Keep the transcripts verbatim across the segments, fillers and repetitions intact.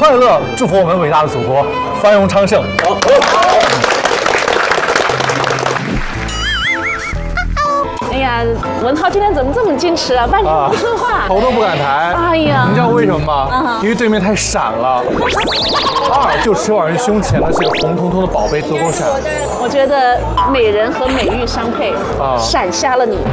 快乐，祝福我们伟大的祖国繁荣昌盛。好。 哎呀，文涛今天怎么这么矜持啊？半天不说话， 头都不敢抬。 哎呀， 你知道为什么吗？因为对面太闪了。二就持往人胸前的是个红彤彤的宝贝做工闪。 我觉得美人和美玉相配，啊，闪瞎了你。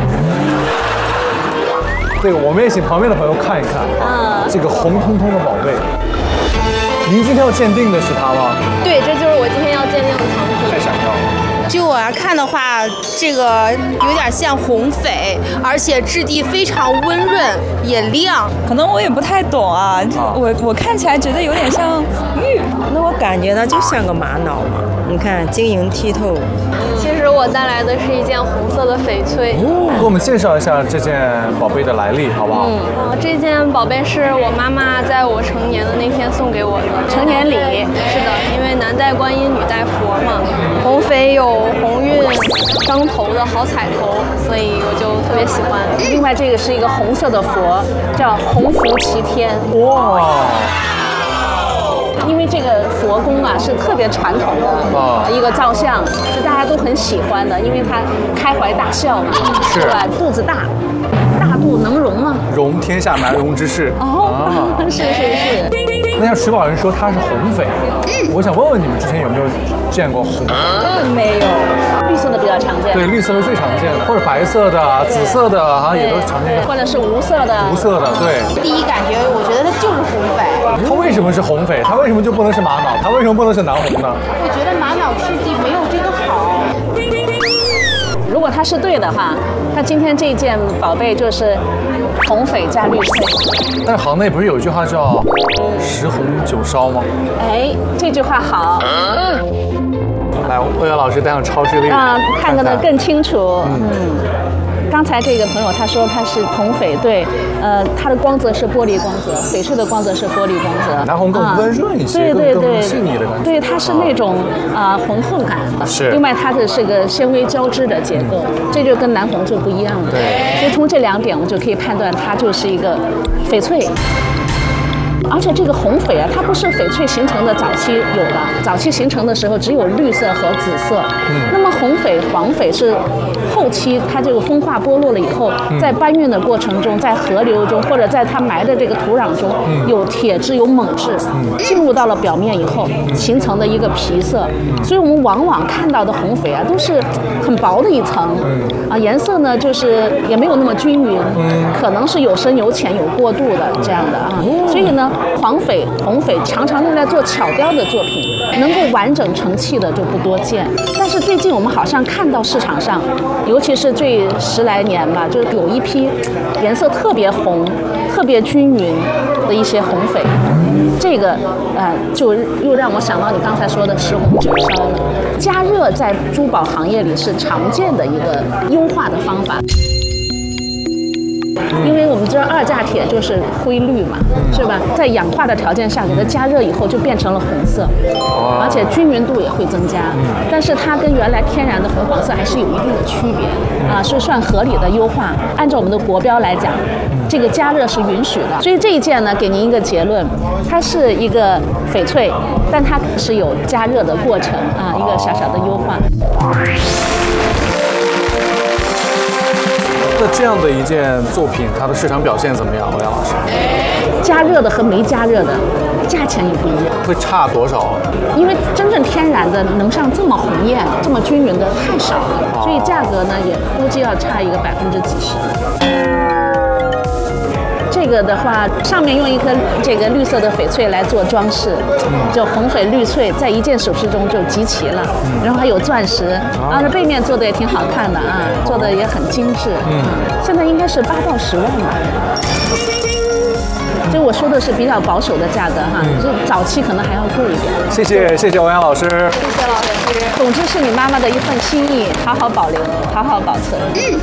对，我们也请旁边的朋友看一看啊，这个红彤彤的宝贝。您今天要鉴定的是它吗？ 对，这就是我今天要鉴定的藏品。 太闪耀了。 就我来看的话，这个有点像红翡，而且质地非常温润也亮。 可能我也不太懂啊，啊我我看起来觉得有点像玉， 那我感觉呢就像个玛瑙嘛。你看晶莹剔透。 其实我带来的是一件红色的翡翠。 哦，给我们介绍一下这件宝贝的来历，好不好？ 嗯，呃、这件宝贝是我妈妈在我成年的那天送给我的成年礼。 是的，因为男戴观音，女戴佛嘛。红翡有鸿运当头的好彩头，所以我就特别喜欢。 另外，这个是一个红色的佛，叫鸿福齐天。 哇！ 因为这个佛宫啊是特别传统的一个造像，是大家都很喜欢的，因为它开怀大笑嘛，是吧？肚子大，大肚能容吗？ 容天下难容之事。 哦，啊、是是是。 那像持宝人说它是红翡，我想问问你们之前有没有见过红翡？ 没有，绿色的比较常见。 对，绿色是最常见的，或者白色的、紫色的啊，也都是常见的。 或者是无色的。 无色的，对。 第一感觉，我觉得它就是红翡。 它为什么是红翡？它为什么就不能是玛瑙？它为什么不能是南红呢？ 我觉得玛瑙质地没有这个好。 如果它是对的话，它今天这件宝贝就是红翡加绿翠。 但是行内不是有一句话叫“十红九烧”吗？ 哎，这句话好。 来，欧阳老师戴上超视力， 啊，看得更清楚。嗯。嗯刚才这个朋友他说他是红翡，对，呃，它的光泽是玻璃光泽，翡翠的光泽是玻璃光泽， 南红更温润一些， 对对对， 更细腻的感觉。 对，它是那种啊浑厚感的。 是。 另外，它的是个纤维交织的结构，这就跟南红就不一样了。 对。 所以从这两点，我们就可以判断它就是一个翡翠。而且这个红翡啊，它不是翡翠形成的早期有的，早期形成的时候只有绿色和紫色。嗯。那么红翡、黄翡是后期它这个风化剥落了以后，在搬运的过程中，在河流中或者在它埋的这个土壤中，有铁质、有锰质，进入到了表面以后形成的一个皮色。所以我们往往看到的红翡啊，都是很薄的一层，啊，颜色呢就是也没有那么均匀，可能是有深有浅、有过渡的这样的啊。所以呢。黄翡、红翡常常用来做巧雕的作品，能够完整成器的就不多见。但是最近我们好像看到市场上，尤其是这十来年吧，就是有一批颜色特别红、特别均匀的一些红翡。这个呃，就又让我想到你刚才说的十红九烧了。加热在珠宝行业里是常见的一个优化的方法。因为我们知道二价铁就是灰绿嘛，是吧？在氧化的条件下，给它加热以后就变成了红色，而且均匀度也会增加。但是它跟原来天然的红黄色还是有一定的区别啊，是算合理的优化。按照我们的国标来讲，这个加热是允许的。所以这一件呢，给您一个结论，它是一个翡翠，但它是有加热的过程啊，一个小小的优化。 那这样的一件作品，它的市场表现怎么样，欧阳老师？ 加热的和没加热的价钱也不一样， 会差多少？ 因为真正天然的能上这么红艳、这么均匀的太少了，所以价格呢也估计要差一个百分之几十。这个的话，上面用一颗这个绿色的翡翠来做装饰，就红翡绿翠，在一件首饰中就集齐了。然后还有钻石，然后这背面做的也挺好看的啊，做的也很精致。嗯，现在应该是八到十万吧。就我说的是比较保守的价格哈，就早期可能还要贵一点。 谢谢谢谢欧阳老师， 谢谢老师。 总之是你妈妈的一份心意，好好保留，好好保存。嗯。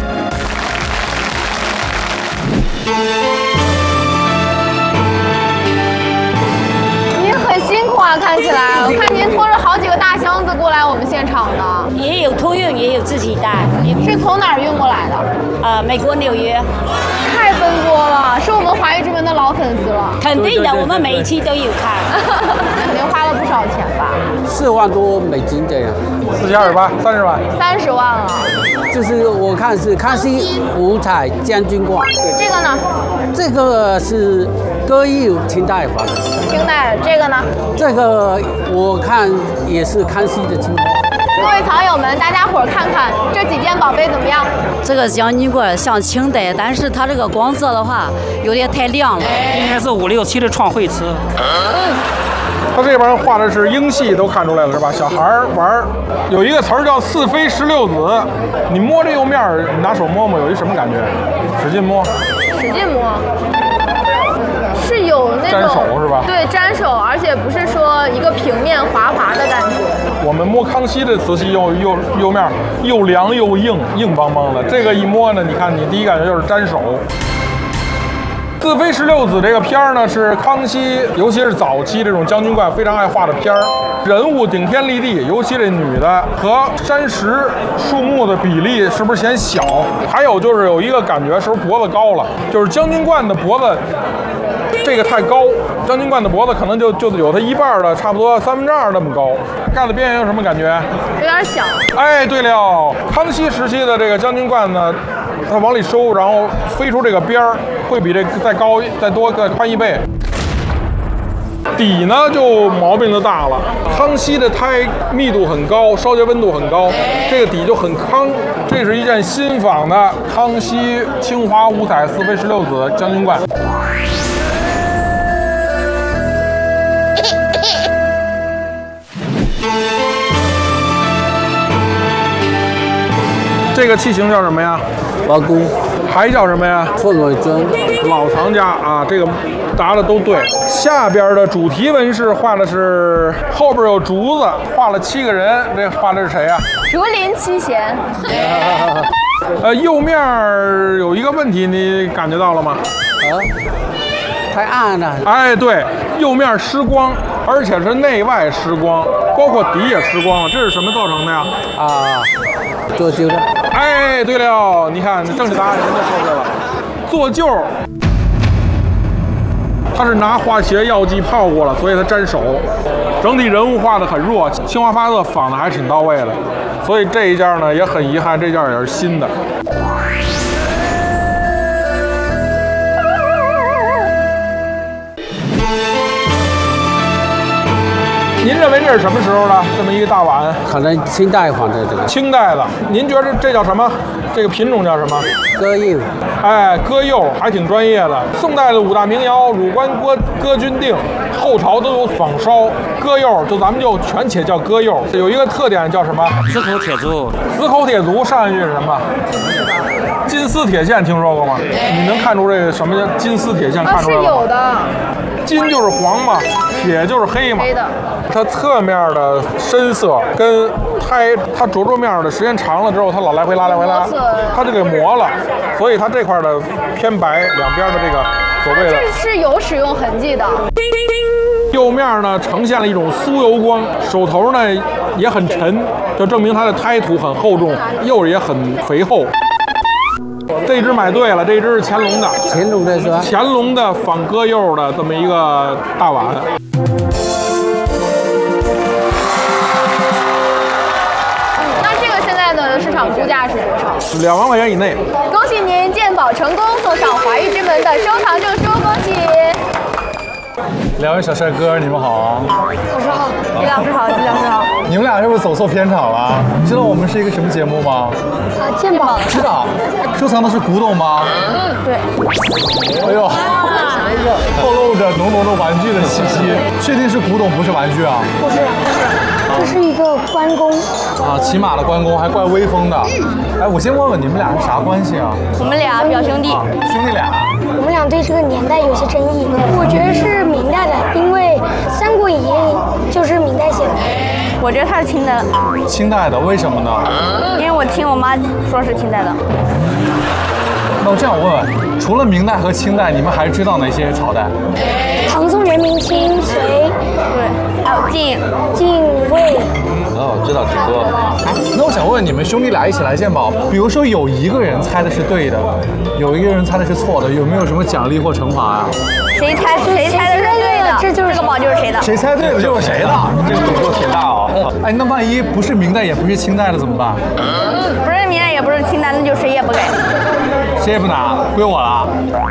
您很辛苦啊，看起来，我看您拖着好几几个大箱子过来我们现场的， 也有托运，也有自己带。 是从哪儿运过来的？ 呃，美国纽约。 太奔波了，是我们华裔之门的老粉丝了。 肯定的，我们每一期都有看。 肯定花了不少钱吧？ 四万多美金这样。 四千二百八，三十万。 三十万了。 就是我看是康熙五彩将军冠。 这个呢？ 这个是歌艺清代版的。 清代的这个呢？ 这个我看也是康熙的清代。 各位藏友们，大家伙儿看看这几件宝贝怎么样？ 这个将军冠像清代，但是它这个光泽的话有点太亮了。 应该是五六七的创汇瓷。 它这边画的是英系，都看出来了是吧？小孩儿玩儿，有一个词儿叫四妃十六子。你摸这釉面儿，你拿手摸摸，有一什么感觉？使劲摸。 使劲摸。是有那种沾手是吧？ 对，沾手，而且不是说一个平面滑滑的感觉。 我们摸康熙的瓷器釉釉釉面又凉又硬，硬邦邦的。这个一摸呢，你看你第一感觉就是沾手。四妃十六子这个片儿呢，是康熙，尤其是早期这种将军冠非常爱画的片儿，人物顶天立地，尤其这女的和山石树木的比例是不是显小？还有就是有一个感觉，是不是脖子高了？就是将军冠的脖子。这个太高，将军冠的脖子可能就就有它一半的，差不多三分之二那么高。盖子边缘有什么感觉？ 有点小。 哎，对了，康熙时期的这个将军冠呢，它往里收，然后飞出这个边儿，会比这再高、再多、再宽一倍。底呢就毛病就大了，康熙的胎密度很高，烧结温度很高，这个底就很康。这是一件新仿的康熙青花五彩四妃十六子将军冠。这个器型叫什么呀？ 王宫。 还叫什么呀？ 凤尾针。 老藏家啊，这个答的都对。下边的主题纹饰画的是后边有竹子，画了七个人。这画的是谁呀？ 竹林七贤。 呃，釉面有一个问题，你感觉到了吗？ 啊，太暗了。 哎，对，釉面失光，而且是内外失光，包括底也失光了。这是什么造成的呀？ 啊。做旧的。 哎，对了，你看正确答案人家说出来了，做旧。它是拿化学药剂泡过了，所以它沾手。整体人物画的很弱，青花发色仿的还挺到位的，所以这一件呢也很遗憾，这件也是新的。您认为这是什么时候的这么一个大碗？ 可能清代款的这个。 清代的，您觉得这叫什么？这个品种叫什么？ 歌釉。 哎，歌釉还挺专业的。宋代的五大名窑，汝官歌歌君定，后朝都有仿烧。歌釉就咱们就全且叫歌釉，有一个特点叫什么？ 紫口铁足。 紫口铁足上一句是什么？金丝铁线听说过吗？你能看出这个什么叫金丝铁线？看出来吗？ 是有的。 金就是黄嘛，铁就是黑嘛。 黑的。 它侧面的深色跟胎，它着桌面的时间长了之后，它老来回拉来回拉，它就给磨了，所以它这块的偏白，两边的这个所谓的。 这是有使用痕迹的。 釉面呢呈现了一种酥油光，手头呢也很沉，就证明它的胎土很厚重，釉也很肥厚。这只买对了，这只是乾隆的， 乾隆的是吧？ 乾隆的仿歌釉的这么一个大碗。 那这个现在的市场估价是多少？ 两万块钱以内。 恭喜您鉴宝成功，送上华裔之门的收藏证书，恭喜！ 两位小帅哥，你们好。 老师好，李老师好，季老师好。 你们俩是不是走错片场了？知道我们是一个什么节目吗？ 啊，鉴宝。 知道。收藏的是古董吗？ 嗯，对。 哎呦，透露着浓浓的玩具的气息。确定是古董，不是玩具啊？ 不是，不是，这是一个关公。 啊，骑马的关公，还怪威风的。哎，我先问问你们俩是啥关系啊？ 我们俩表兄弟。 兄弟俩。 我们俩对这个年代有些争议，我觉得是明代的，因为《三国演义》就是明代写的。 我觉得它是清代的。 清代的，为什么呢？ 因为我听我妈说是清代的。 那我这样问问，除了明代和清代，你们还知道哪些朝代？ 唐宋元明清隋， 对，还有晋、 晋魏。 知道挺多。 那我想问问你们兄弟俩一起来鉴宝，比如说有一个人猜的是对的，有一个人猜的是错的，有没有什么奖励或惩罚啊？ 谁猜谁猜的是对的，这就是这个宝就是谁的。 谁猜对了就是谁的， 这个赌注挺大哦。 哎，那万一不是明代也不是清代的怎么办？ 不是明代也不是清代，那就谁也不给。 谁也不拿，归我了。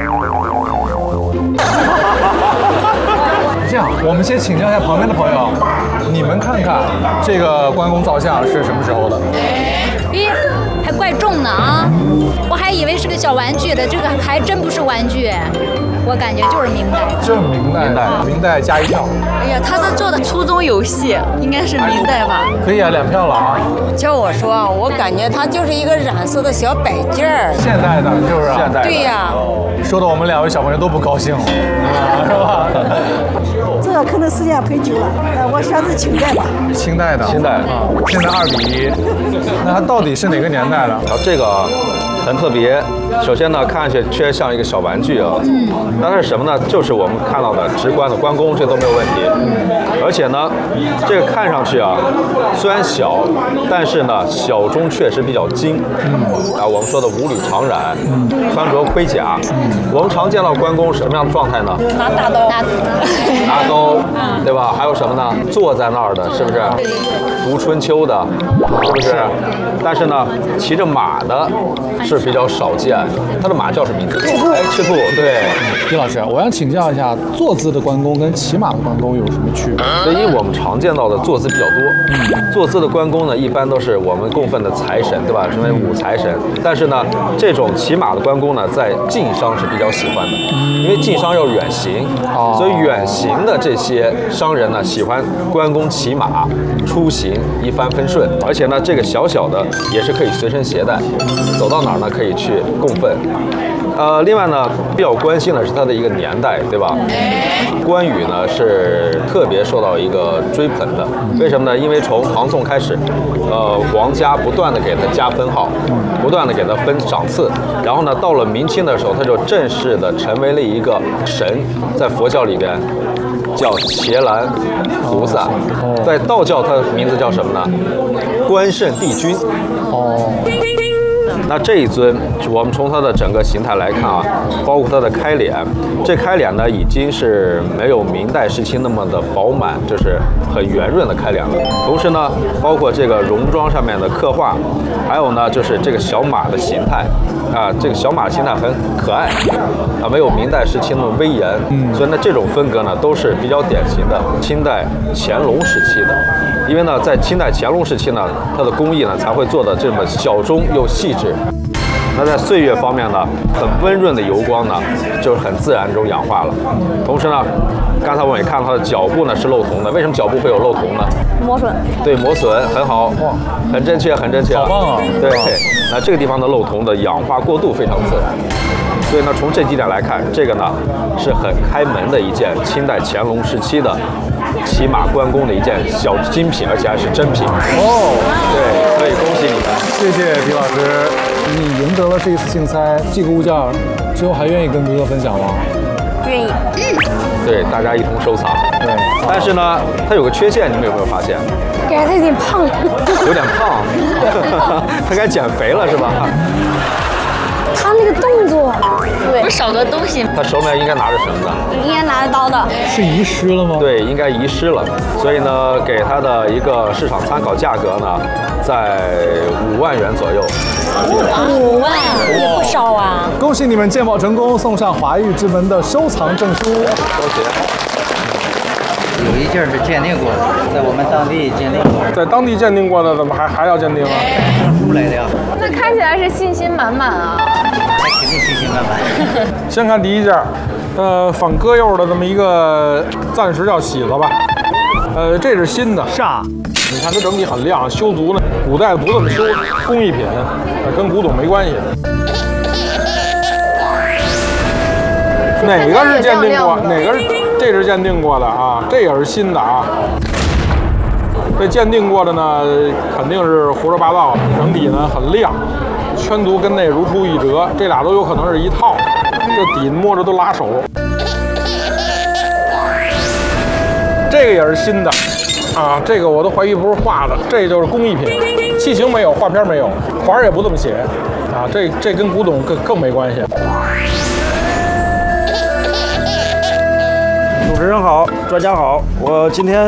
这样，我们先请教一下旁边的朋友，你们看看这个关公造像是什么时候的？ 咦，还怪重呢啊！我还以为是个小玩具的，这个还真不是玩具，我感觉就是明代。 就是明代，明代，明代加一票。 哎呀，他在做的初中游戏，应该是明代吧？ 可以啊，两票了啊。 叫我说，我感觉它就是一个染色的小摆件儿。 现代的，就是啊。 现代的。 对呀。 说的我们两位小朋友都不高兴了，是吧？ 这个可能时间忒久了，呃，我选择清代吧。 清代的， 清代的啊，现在二比一。那它到底是哪个年代的？ 然后这个很特别，首先呢，看上去确实像一个小玩具啊。嗯。那它是什么呢？就是我们看到的直观的关公，这都没有问题。而且呢，这个看上去啊，虽然小，但是呢，小中确实比较精。嗯。啊，我们说的五履长髯，嗯、穿着盔甲。嗯。我们常见到关公什么样的状态呢？ 拿大刀。拿拿刀，对吧？还有什么呢？坐在那儿的，是不是？读春秋的，是不是？但是呢，骑着马的是比较少见。他的马叫什么名字？赤兔。哎，赤兔。对。 李老师，我想请教一下，坐姿的关公跟骑马的关公有什么区别？ 对，因为我们常见到的坐姿比较多。嗯。坐姿的关公呢，一般都是我们供奉的财神，对吧？称为五财神。但是呢，这种骑马的关公呢，在晋商是比较喜欢的，因为晋商要远行，哦、所以远行的这些商人呢，喜欢关公骑马出行一帆风顺，而且呢，这个小小的也是可以随身携带，走到哪儿呢可以去供奉。呃，另外呢，比较关心的是它的一个年代，对吧？关羽呢是特别受到一个追捧的，为什么呢？因为从唐宋开始，呃，皇家不断的给他加分号，不断的给他分赏赐，然后呢，到了明清的时候，他就正式的成为了一个神，在佛教里边叫伽蓝菩萨，在道教它的名字叫什么呢？关圣帝君。哦。那这一尊，我们从它的整个形态来看啊，包括它的开脸，这开脸呢已经是没有明代时期那么的饱满，就是很圆润的开脸了。同时呢，包括这个戎装上面的刻画，还有呢就是这个小马的形态啊，这个小马形态很可爱啊，没有明代时期那么威严。嗯，所以呢这种风格呢都是比较典型的清代乾隆时期的。因为呢，在清代乾隆时期呢，它的工艺呢才会做的这么小中又细致。那在岁月方面呢，很温润的油光呢，就是很自然中氧化了。同时呢，刚才我们也看到它的脚部呢是露铜的，为什么脚部会有露铜呢？ 磨损。 对，磨损很好，哇，很正确，很正确。 好棒啊！ 对，那这个地方的露铜的氧化过渡非常自然。所以呢，从这几点来看，这个呢是很开门的一件清代乾隆时期的骑马关公的一件小精品，而且还是真品。哦，对，所以恭喜你们， 谢谢皮老师，你赢得了这一次竞猜，这个物件之后还愿意跟哥哥分享吗？ 愿意。 对，大家一同收藏。对，但是呢，它有个缺陷，你们有没有发现？ 感觉他有点胖。 有点胖，他该减肥了是吧？ 他那个动作， 对， 不是少个东西。 他手里面应该拿着什么呢？ 应该拿着刀的。 是遗失了吗？ 对，应该遗失了。所以呢，给他的一个市场参考价格呢，在五万元左右。 五万也不少啊！ 恭喜你们鉴宝成功，送上华玉之门的收藏证书。 多谢。 有一件是鉴定过的，在我们当地鉴定过。 在当地鉴定过的，怎么还还要鉴定啊？ 出来的呀。 那看起来是信心满满啊。 那肯定信心满满。 先看第一件，呃，仿鸽釉的这么一个，暂时叫喜子吧。呃，这是新的。 煞。 你看它整体很亮，修足呢。古代不这么修，工艺品，呃，跟古董没关系。哪个是鉴定过？哪个是？这是鉴定过的啊，这也是新的啊。这鉴定过的呢，肯定是胡说八道的，整体呢很亮，圈足跟内如出一辙，这俩都有可能是一套，这底摸着都拉手。这个也是新的， 啊，这个我都怀疑不是画的，这就是工艺品，器型没有，画片没有，款儿也不这么写，啊，这这跟古董更更没关系。 主持人好，专家好，我今天